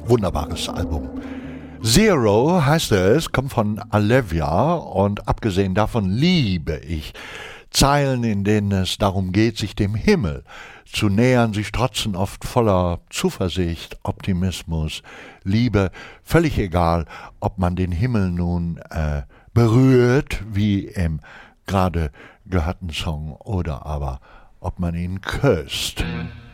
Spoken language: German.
Wunderbares Album. Zero heißt es, kommt von Alevia und abgesehen davon liebe ich Zeilen, in denen es darum geht, sich dem Himmel zu nähern. Sie strotzen oft voller Zuversicht, Optimismus, Liebe. Völlig egal, ob man den Himmel nun berührt, wie im gerade gehörten Song, oder aber ob man ihn küsst.